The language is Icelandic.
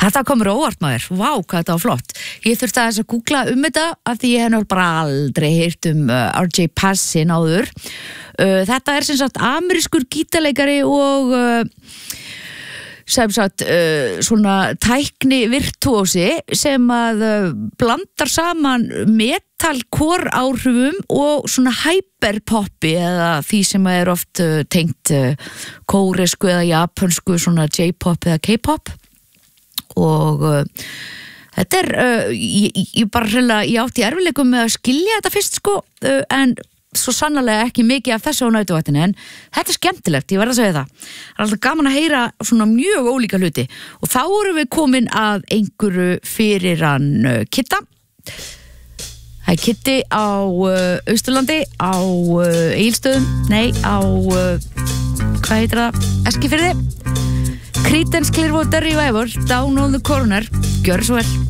Þetta komur óvart maður, vá hvað þetta var flott. Ég þurfti að googla þetta af því ég hef bara aldrei heyrt RJ Passin áður. Þetta sem sagt amerískur gítarleikari og sem sagt svona tækni virtuósi sem að blandar saman metalcore áhrifum og svona hyperpoppi eða því sem er oft tengt kóresku eða japansku svona J-pop eða K-pop og þetta ég bara hreinlega ég átti erfiðleikum með að skilja þetta fyrst sko en svo sannarlega ekki mikið af þessu á nætuvættinu en þetta skemmtilegt, ég verð að segja það. Það alltaf gaman að heyra svona mjög ólíka hluti og þá erum við komin að einhverju fyrir hann Kitta. Það Kitti á Austurlandi, á Egilsstöðum, á, hvað heitir það, Eskifirði. Creedence Clearwater Revival, Down on the Corner, gjörðu svo vel.